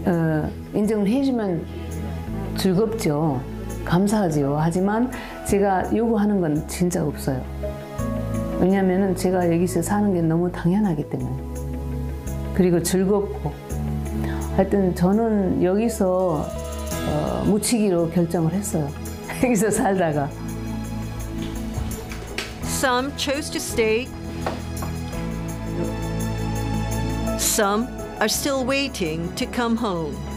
인정을 해주면 즐겁죠. 감사하지요. 하지만 제가 요구하는 건 진짜 없어요. 왜냐하면 제가 여기서 사는 게 너무 당연하기 때문에. 그리고 즐겁고. 하여튼 저는 여기서 묻히기로 결정을 했어요. 여기서 살다가. Some chose to stay. Some are still waiting to come home.